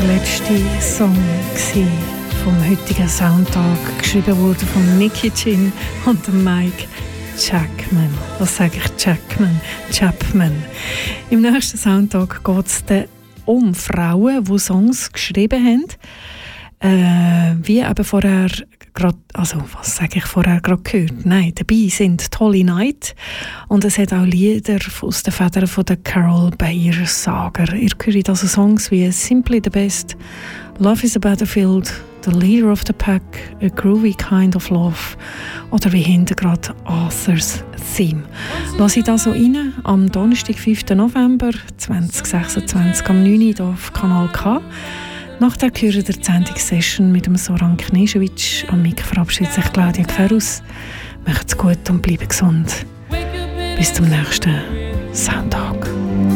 letzte Song vom heutigen Soundtag, geschrieben wurde von Nicky Chin und Mike Chapman. Was sage ich? Chapman. Im nächsten Soundtag geht es um Frauen, die Songs geschrieben haben, wie eben vorher gerade, also was sage ich vorher gerade gehört? Nein, dabei sind Tolly Knight und es hat auch Lieder aus den Federn von der Carol Bayer Sager. Ihr hört also Songs wie Simply the Best, Love is a Battlefield, The Leader of the Pack, A Groovy Kind of Love oder wie hinten gerade Arthur's Theme. Lass ich da so rein am Donnerstag, 5. November 2026 am 9. Uhr auf Kanal K. Nachher hören der Sendungssession mit dem Soran Knežević. Am Mic verabschiedet sich Claudia Gferus. Macht's gut und bleibt gesund. Bis zum nächsten Sonntag.